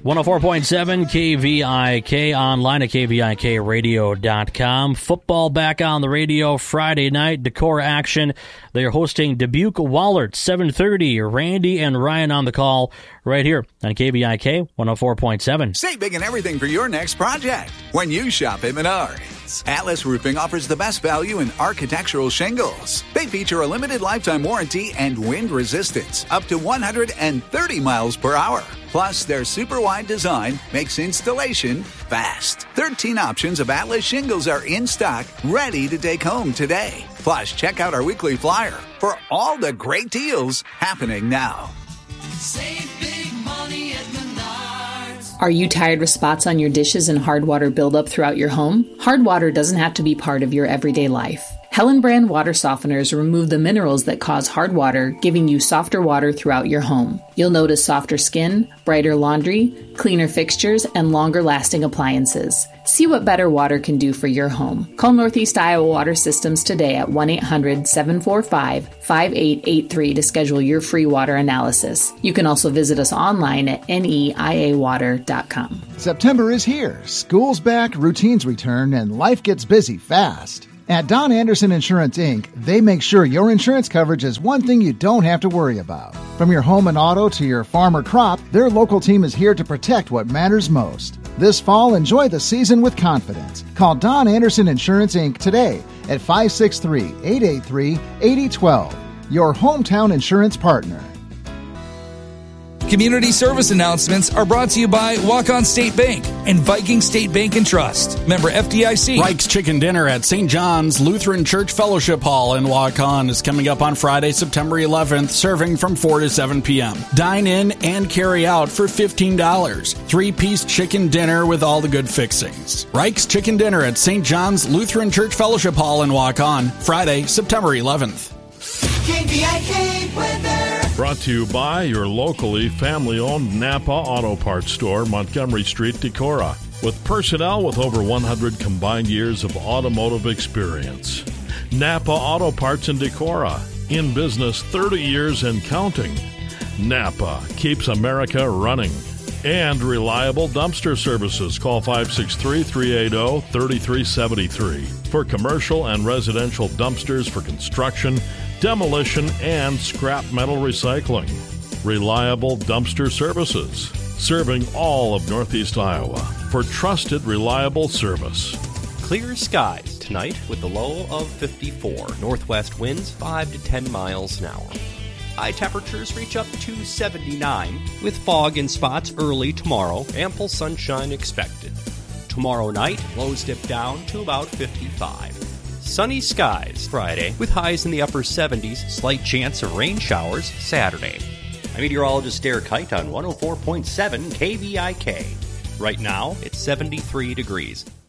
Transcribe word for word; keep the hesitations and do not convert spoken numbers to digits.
one oh four point seven K V I K, online at K V I K radio dot com. Football back on the radio Friday night. Decorah action. They are hosting Dubuque Wahlert, seven thirty. Randy and Ryan on the call right here on K V I K one oh four point seven. Save big and everything for your next project when you shop at Menards. Atlas Roofing offers the best value in architectural shingles. They feature a limited lifetime warranty and wind resistance up to one hundred thirty miles per hour. Plus, their super wide design makes installation fast. thirteen options of Atlas shingles are in stock, ready to take home today. Plus, check out our weekly flyer for all the great deals happening now. Save big money at Menards. Are you tired with spots on your dishes and hard water buildup throughout your home? Hard water doesn't have to be part of your everyday life. Helen Brand water softeners remove the minerals that cause hard water, giving you softer water throughout your home. You'll notice softer skin, brighter laundry, cleaner fixtures, and longer-lasting appliances. See what better water can do for your home. Call Northeast Iowa Water Systems today at one eight hundred seven four five five eight eight three to schedule your free water analysis. You can also visit us online at N E I A water dot com. September is here. School's back, routines return, and life gets busy fast. At Don Anderson Insurance, Incorporated, they make sure your insurance coverage is one thing you don't have to worry about. From your home and auto to your farm or crop, their local team is here to protect what matters most. This fall, enjoy the season with confidence. Call Don Anderson Insurance, Incorporated today at five six three, eight eight three, eight zero one two, your hometown insurance partner. Community service announcements are brought to you by Walk-On State Bank and Viking State Bank and Trust. Member F D I C. Reich's Chicken Dinner at Saint John's Lutheran Church Fellowship Hall in Waukon is coming up on Friday, September eleventh, serving from four to seven p.m. Dine in and carry out for fifteen dollars. Three-piece chicken dinner with all the good fixings. Reich's Chicken Dinner at Saint John's Lutheran Church Fellowship Hall in Waukon, Friday, September eleventh. K V I K weather. Brought to you by your locally family-owned Napa Auto Parts store, Montgomery Street, Decorah, with personnel with over one hundred combined years of automotive experience. Napa Auto Parts in Decorah, in business thirty years and counting. Napa keeps America running. And reliable dumpster services. Call five six three, three eight zero, three three seven three for commercial and residential dumpsters for construction, demolition, and scrap metal recycling. Reliable dumpster services, serving all of Northeast Iowa for trusted, reliable service. Clear skies tonight with a low of fifty-four. Northwest winds five to ten miles an hour. High temperatures reach up to seventy-nine, with fog in spots early tomorrow. Ample sunshine expected. Tomorrow night, lows dip down to about fifty-five. Sunny skies Friday, with highs in the upper seventies. Slight chance of rain showers Saturday. I'm meteorologist Derek Height on one oh four point seven K V I K. Right now, it's seventy-three degrees.